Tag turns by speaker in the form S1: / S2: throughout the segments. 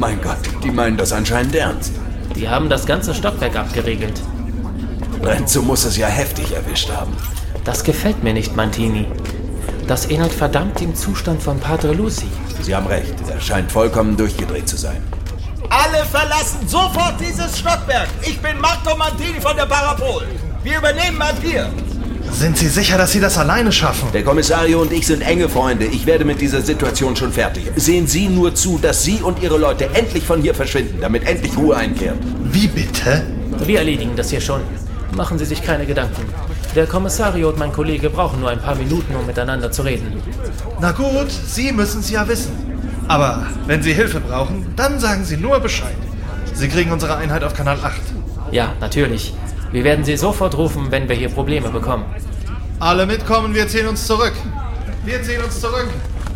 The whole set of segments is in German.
S1: Mein Gott, die meinen das anscheinend ernst.
S2: Die haben das ganze Stockwerk abgeriegelt.
S1: Renzo muss es ja heftig erwischt haben.
S2: Das gefällt mir nicht, Mantini. Das ähnelt verdammt dem Zustand von Padre Lucy.
S1: Sie haben recht, er scheint vollkommen durchgedreht zu sein.
S3: Alle verlassen sofort dieses Stockwerk. Ich bin Marco Mantini von der Parapol. Wir übernehmen ab hier.
S4: Sind Sie sicher, dass Sie das alleine schaffen?
S1: Der Kommissario und ich sind enge Freunde. Ich werde mit dieser Situation schon fertig. Sehen Sie nur zu, dass Sie und Ihre Leute endlich von hier verschwinden, damit endlich Ruhe einkehrt.
S4: Wie bitte?
S2: Wir erledigen das hier schon. Machen Sie sich keine Gedanken. Der Kommissario und mein Kollege brauchen nur ein paar Minuten, um miteinander zu reden.
S4: Na gut, Sie müssen es ja wissen. Aber wenn Sie Hilfe brauchen, dann sagen Sie nur Bescheid. Sie kriegen unsere Einheit auf Kanal 8.
S2: Ja, natürlich. Wir werden Sie sofort rufen, wenn wir hier Probleme bekommen.
S4: Alle mitkommen, wir ziehen uns zurück. Wir ziehen uns zurück.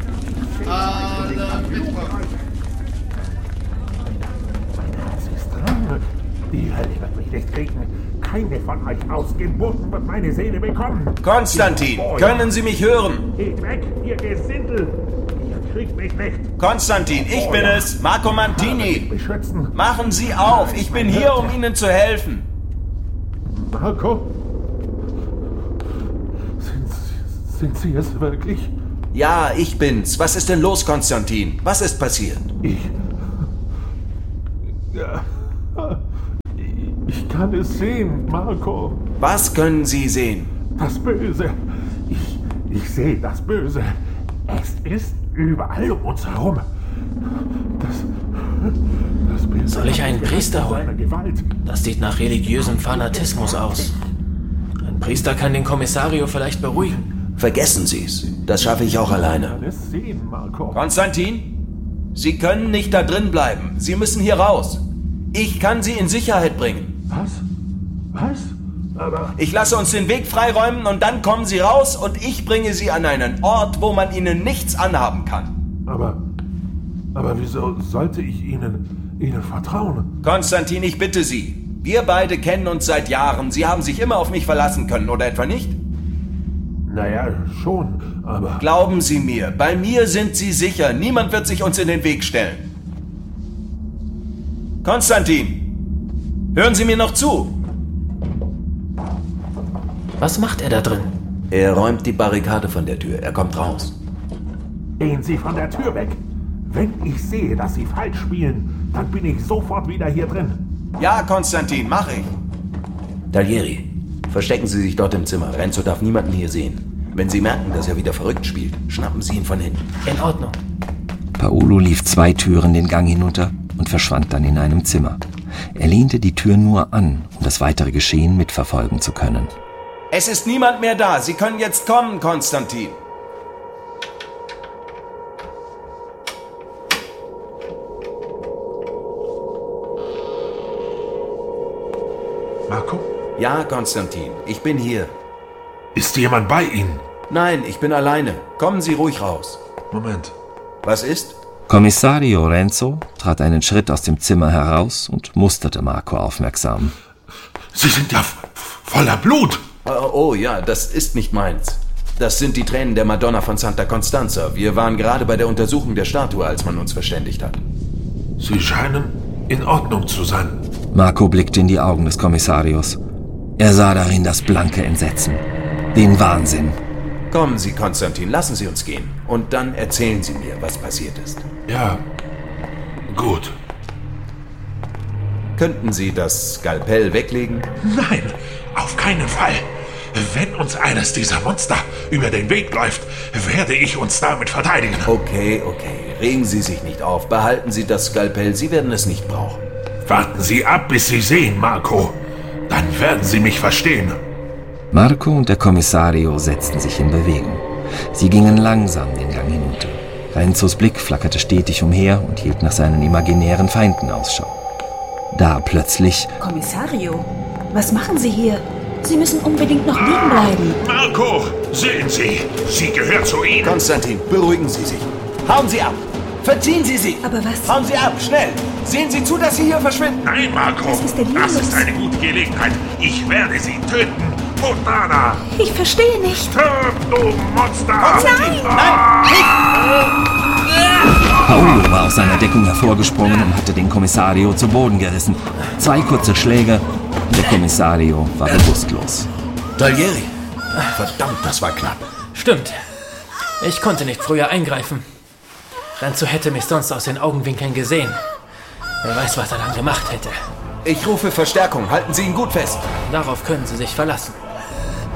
S4: Alle mitkommen.
S5: Die Hölle wird mich nicht kriegen. Keine von euch Ausgeburten wird meine Seele bekommen.
S1: Konstantin, können Sie mich hören?
S5: Geht weg, ihr Gesindel. Ihr kriegt mich nicht.
S1: Konstantin, ich bin es, Marco Mantini.
S5: Beschützen.
S1: Machen Sie auf, ich bin hier, um Ihnen zu helfen.
S5: Marco? Sind Sie es wirklich?
S1: Ja, ich bin's. Was ist denn los, Konstantin? Was ist passiert?
S5: Ich kann es sehen, Marco.
S1: Was können Sie sehen?
S5: Das Böse. Ich sehe das Böse. Es ist überall um uns herum. Das Bild.
S2: Soll ich einen Priester holen?
S5: Gewalt.
S2: Das sieht nach religiösem Fanatismus aus. Ein Priester kann den Kommissario vielleicht beruhigen.
S1: Vergessen Sie's. Das schaffe ich auch alleine.
S5: Alles sehen, Marco.
S1: Konstantin, Sie können nicht da drin bleiben. Sie müssen hier raus. Ich kann Sie in Sicherheit bringen.
S5: Was? Aber...
S1: Ich lasse uns den Weg freiräumen und dann kommen Sie raus und ich bringe Sie an einen Ort, wo man Ihnen nichts anhaben kann.
S5: Aber wieso sollte ich Ihnen vertrauen?
S1: Konstantin, ich bitte Sie. Wir beide kennen uns seit Jahren. Sie haben sich immer auf mich verlassen können, oder etwa nicht?
S5: Naja, schon, aber...
S1: Glauben Sie mir, bei mir sind Sie sicher. Niemand wird sich uns in den Weg stellen. Konstantin, hören Sie mir noch zu.
S2: Was macht er da drin?
S1: Er räumt die Barrikade von der Tür. Er kommt raus.
S5: Gehen Sie von der Tür weg. Wenn ich sehe, dass Sie falsch spielen, dann bin ich sofort wieder hier drin.
S1: Ja, Konstantin, mach ich. Taglieri, verstecken Sie sich dort im Zimmer. Renzo darf niemanden hier sehen. Wenn Sie merken, dass er wieder verrückt spielt, schnappen Sie ihn von hinten.
S2: In Ordnung.
S6: Paolo lief 2 Türen den Gang hinunter und verschwand dann in einem Zimmer. Er lehnte die Tür nur an, um das weitere Geschehen mitverfolgen zu können.
S1: Es ist niemand mehr da. Sie können jetzt kommen, Konstantin.
S5: Marco?
S1: Ja, Konstantin, ich bin hier.
S5: Ist jemand bei Ihnen?
S1: Nein, ich bin alleine. Kommen Sie ruhig raus.
S5: Moment.
S1: Was ist?
S6: Kommissario Renzo trat einen Schritt aus dem Zimmer heraus und musterte Marco aufmerksam.
S5: Sie sind ja voller Blut.
S1: Oh ja, das ist nicht meins. Das sind die Tränen der Madonna von Santa Constanza. Wir waren gerade bei der Untersuchung der Statue, als man uns verständigt hat.
S5: Sie scheinen in Ordnung zu sein.
S6: Marco blickte in die Augen des Kommissarios. Er sah darin das blanke Entsetzen, den Wahnsinn.
S1: Kommen Sie, Konstantin, lassen Sie uns gehen. Und dann erzählen Sie mir, was passiert ist.
S5: Ja, gut.
S1: Könnten Sie das Skalpell weglegen?
S5: Nein, auf keinen Fall. Wenn uns eines dieser Monster über den Weg läuft, werde ich uns damit verteidigen.
S1: Okay. Regen Sie sich nicht auf. Behalten Sie das Skalpell. Sie werden es nicht brauchen.
S5: Warten Sie ab, bis Sie sehen, Marco. Dann werden Sie mich verstehen.
S6: Marco und der Kommissario setzten sich in Bewegung. Sie gingen langsam den Gang hinunter. Renzos Blick flackerte stetig umher und hielt nach seinen imaginären Feinden Ausschau. Da plötzlich...
S7: Kommissario, was machen Sie hier? Sie müssen unbedingt noch liegen bleiben.
S5: Marco, sehen Sie, sie gehört zu Ihnen.
S1: Konstantin, beruhigen Sie sich. Hauen Sie ab. Verziehen Sie sie.
S7: Aber was?
S1: Hauen Sie ab, schnell. Sehen Sie zu, dass Sie hier verschwinden.
S5: Nein, Marco,
S7: Was ist denn
S5: das
S7: los?
S5: ist eine gute Gelegenheit. Ich werde Sie töten. Puttana!
S7: Ich verstehe nicht.
S5: Stirb, du Monster!
S7: Nein!
S1: Nein, nicht!
S6: Paolo war aus seiner Deckung hervorgesprungen und hatte den Kommissario zu Boden gerissen. 2 kurze Schläge und der Kommissario war bewusstlos.
S1: Tallieri! Verdammt, das war knapp.
S2: Stimmt. Ich konnte nicht früher eingreifen. Renzo hätte mich sonst aus den Augenwinkeln gesehen. Wer weiß, was er dann gemacht hätte.
S1: Ich rufe Verstärkung. Halten Sie ihn gut fest.
S2: Darauf können Sie sich verlassen.